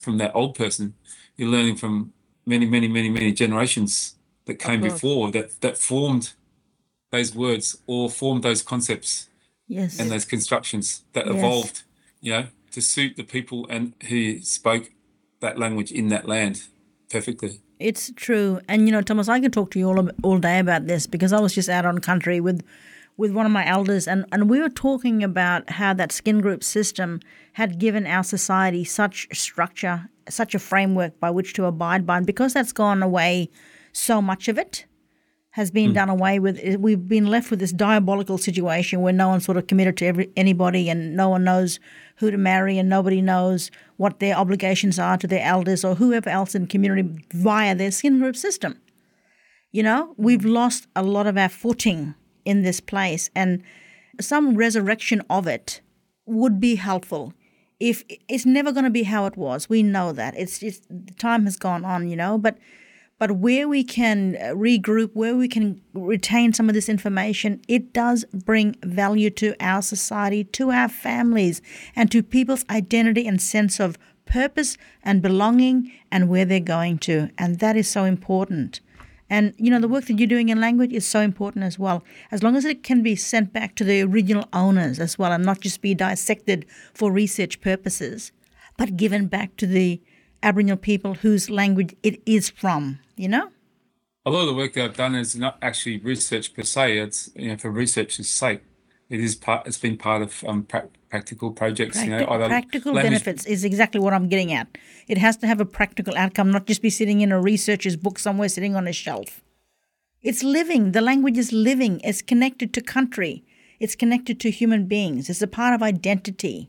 from that old person. You're learning from many, many, many, many generations that Of came course. before that formed those words or formed those concepts Yes. and those constructions that Yes. evolved, to suit the people and who spoke that language in that land perfectly. It's true. And, Thomas, I could talk to you all day about this because I was just out on country with one of my elders and we were talking about how that skin group system had given our society such structure, such a framework by which to abide by. And because that's gone away, so much of it has been done away with. We've been left with this diabolical situation where no one's sort of committed to anybody and no one knows who to marry and nobody knows what their obligations are to their elders or whoever else in the community via their skin group system. We've lost a lot of our footing in this place, and some resurrection of it would be helpful. If it's never going to be how it was, we know that. It's just the time has gone on, but where we can regroup, where we can retain some of this information, it does bring value to our society, to our families, and to people's identity and sense of purpose and belonging and where they're going to. And that is so important. And, the work that you're doing in language is so important as well, as long as it can be sent back to the original owners as well and not just be dissected for research purposes, but given back to the Aboriginal people whose language it is from, A lot of the work that I've done is not actually research per se. It's for research's sake. It's been part of practical projects. Practical benefits is exactly what I'm getting at. It has to have a practical outcome, not just be sitting in a researcher's book somewhere sitting on a shelf. It's living. The language is living. It's connected to country. It's connected to human beings. It's a part of identity.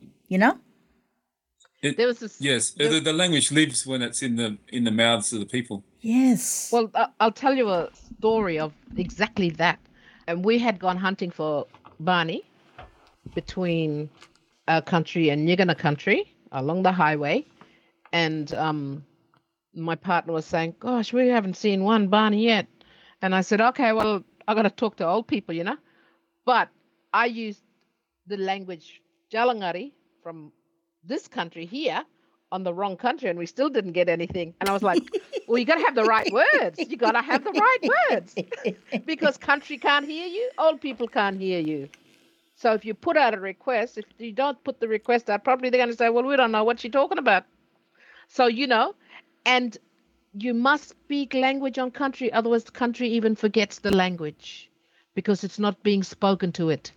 The language lives when it's in the mouths of the people. Yes. Well, I'll tell you a story of exactly that. And we had gone hunting for Barney between our country and Nyigana country along the highway. And my partner was saying, gosh, we haven't seen one Barney yet. And I said, okay, well, I got to talk to old people, But I used the language Jalangari from this country here on the wrong country, and we still didn't get anything. And I was like, well, you got to have the right words. You got to have the right words because country can't hear you. Old people can't hear you. So if you put out a request, if you don't put the request out, probably they're going to say, well, we don't know what you're talking about. So, and you must speak language on country. Otherwise, the country even forgets the language because it's not being spoken to it.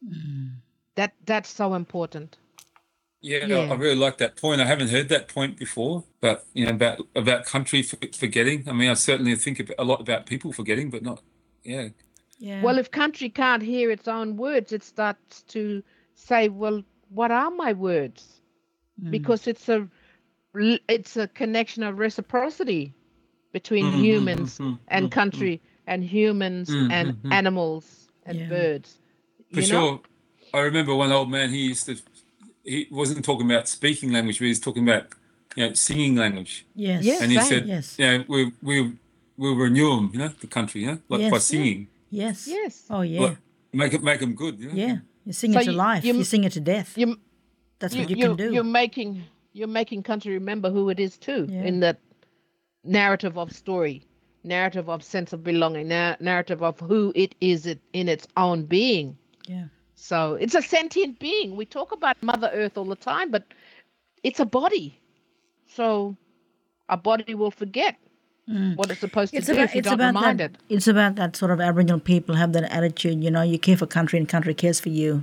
That's so important. Yeah, I really like that point. I haven't heard that point before, but about country forgetting. I mean, I certainly think a lot about people forgetting, but not. Yeah. Well, if country can't hear its own words, it starts to say, "Well, what are my words?" Because it's a connection of reciprocity between humans and country, and humans and animals and birds. For sure. I remember one old man. He wasn't talking about speaking language, but he was talking about singing language. Yes. And he said, yes. we'll renew them, the country, by singing. Yes. Oh, yeah. Like, make them good. Yeah. You sing it to life. You sing it to death. That's what you can do. You're making country remember who it is too in that narrative of story, narrative of sense of belonging, narrative of who it is in its own being. Yeah. So it's a sentient being. We talk about Mother Earth all the time, but it's a body. So a body will forget what it's supposed to do if you don't remind it. It's about that sort of Aboriginal people have that attitude, you care for country and country cares for you,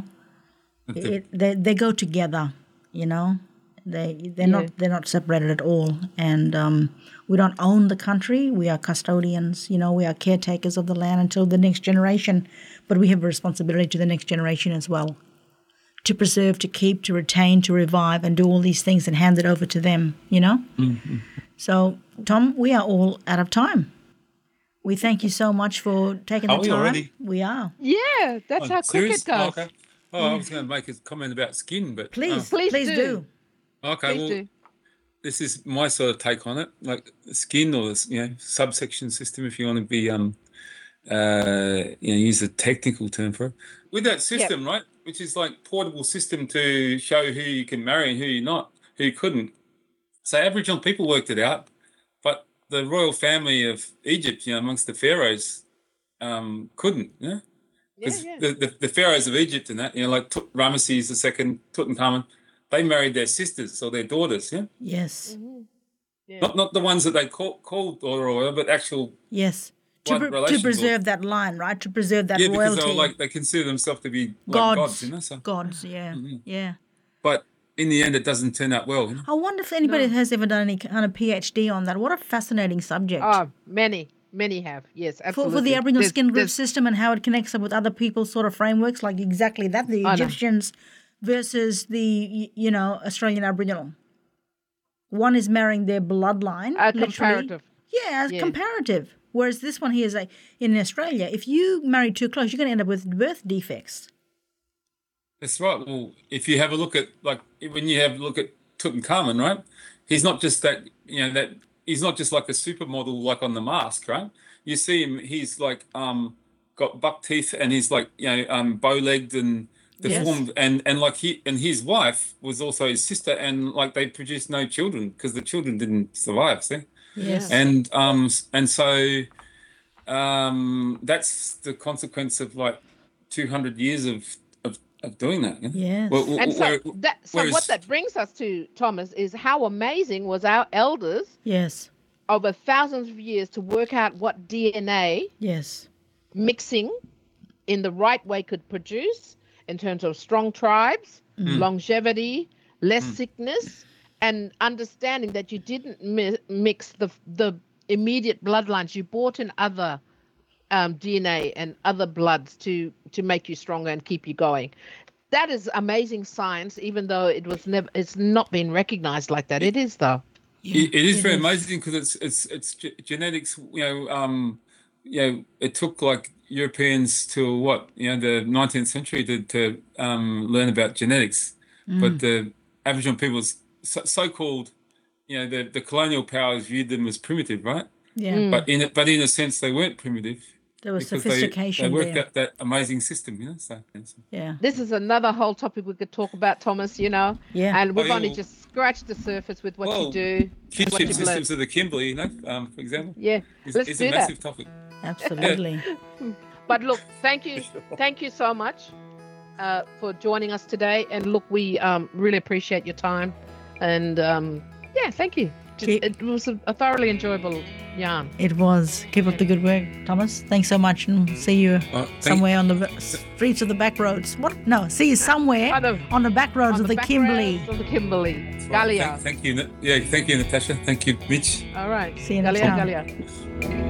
They go together, They're not separated at all. And we don't own the country. We are custodians, we are caretakers of the land until the next generation. But we have a responsibility to the next generation as well, to preserve, to keep, to retain, to revive, and do all these things and hand it over to them, So, Tom, we are all out of time. We thank you so much for taking the time. Already? We are. Yeah, that's how quick it goes. Okay. I was going to make a comment about skin, but... Please do. Okay, Please do. This is my sort of take on it, like skin or subsection system, if you want to be use a technical term for it. With that system, right, which is like portable system to show who you can marry and who you couldn't. So Aboriginal people worked it out, but the royal family of Egypt, amongst the pharaohs, couldn't, because the pharaohs of Egypt and that, like Ramesses II, Tutankhamun, they married their sisters or their daughters, Yes. Mm-hmm. Yeah. Not the ones that they called royal, but actual Yes. To preserve that line, right? To preserve that royalty. Because they consider themselves to be like gods, So. Gods, yeah, yeah. But in the end, it doesn't turn out well. I wonder if anybody has ever done any kind of PhD on that. What a fascinating subject. Oh, many have. Yes, absolutely. For the Aboriginal skin group system and how it connects up with other people's sort of frameworks, like exactly that, the Egyptians versus the, Australian Aboriginal. One is marrying their bloodline. Comparative. Yeah, comparative. Whereas this one here is in Australia, if you marry too close, you're going to end up with birth defects. That's right. Well, if you have a look at, when you have a look at Tutankhamun, right? He's not just that, that he's not just like a supermodel like on The Mask, right? You see him, he's got buck teeth and he's bow-legged and deformed, and his wife was also his sister, and they produced no children because the children didn't survive. See, yes, and so that's the consequence of 200 years of doing that. Yes, what that brings us to, Thomas, is how amazing was our elders. Yes, over thousands of years to work out what DNA. Yes, mixing in the right way could produce. In terms of strong tribes, longevity, less sickness, and understanding that you didn't mix the immediate bloodlines. You brought in other DNA and other bloods to make you stronger and keep you going. That is amazing science, even though it's not been recognized like that. It is, though. It is very amazing because it's genetics. It took Europeans till the 19th century to learn about genetics, but the Aboriginal people's so-called, the colonial powers viewed them as primitive, right? Yeah. But in a sense, they weren't primitive. There was sophistication. They worked out that amazing system, Yeah. This is another whole topic we could talk about, Thomas. Yeah. And we've only just scratched the surface with what you do. Kinship systems of the Kimberley, for example. Yeah. Let's is do a massive topic. Absolutely. But look, thank you so much for joining us today. And look, we really appreciate your time. And thank you. It was a thoroughly enjoyable yarn. It was. Keep up the good work, Thomas. Thanks so much, and see you somewhere on the streets of the back roads. What? No, see you somewhere on the back roads of the Kimberley. Of the Kimberley. Galia. Thank you. Yeah, thank you, Natasha. Thank you, Mitch. All right. See you next time. Galia.